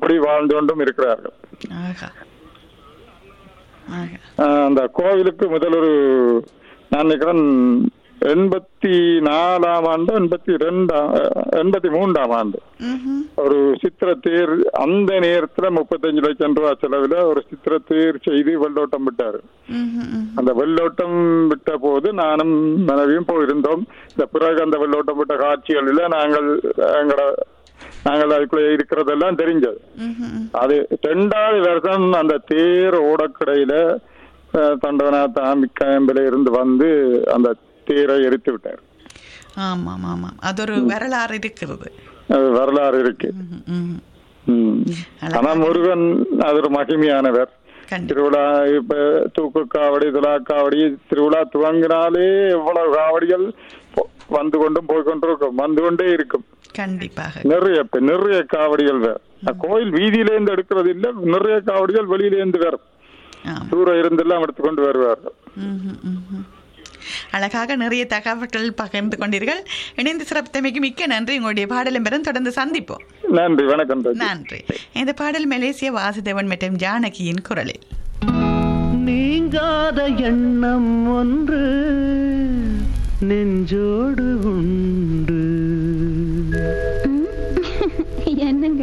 அப்படி வாழ்ந்து கொண்டும் இருக்கிறார்கள். ஆஹா. ஆஹா. அந்த கோவிலுக்கு முதல் ஒரு நான் நினைக்கிறேன் 84ஆம் ஆண்டு 83ஆம் ஆண்டு ஒரு சித்திர தேர், அந்த நேரத்துல 35 லட்சம் ரூபாய் செலவுல ஒரு சித்திர தேர் செய்து வெள்ளோட்டம் விட்டாரு. அந்த வெள்ளோட்டம் விட்ட போது நானும் மனைவியும் போயிருந்தோம். இந்த பிறகு அந்த வெள்ளோட்டம் விட்ட காட்சிகளில் நாங்கள் அதுக்குள்ள இருக்கிறதெல்லாம் தெரிஞ்சது. அது 2வது வருஷம் அந்த தேர் ஓடக்கடையில தண்டவநாத் ஆம்பிக்காயம்பில இருந்து வந்து அந்த தேரை எரித்து விட்டார். ஆமாம் ஆமாம், அது ஒரு வரலாறு இருக்கிறது. வரலாறு இருக்கு. ஆனா முருகன் அது ஒரு மகிமையானவர். திருவிழா இப்ப தூக்கு காவடி, துலா காவடி திருவிழா துவங்கினாலே எவ்வளவு காவடிகள் வந்து கொண்டும் போய்கொண்டிருக்கும், வந்து கொண்டே இருக்கும். கண்டிப்பாக நிறைய காவடிகள் வேற. கோயில் வீதியில இருந்து எடுக்கிறது இல்ல, நிறைய காவடிகள் வெளியில இருந்து வேற தூரம் இருந்தெல்லாம் எடுத்துக்கொண்டு வருவார்கள். அழகாக நிறைய தகவல்கள் பகிர்ந்து கொண்டீர்கள். இணைந்து சிறப்பித்தமைக்கு மிக்க நன்றி. உங்களுடைய பாடலும் பெறும் தொடர்ந்து சந்திப்போம். நன்றி, வணக்கம். நன்றி. இந்த பாடல் மலேசிய வாசுதேவன் மற்றும் ஜானகியின் குரலில். நீங்காத எண்ணம் ஒன்று நெஞ்சோடு உண்டு.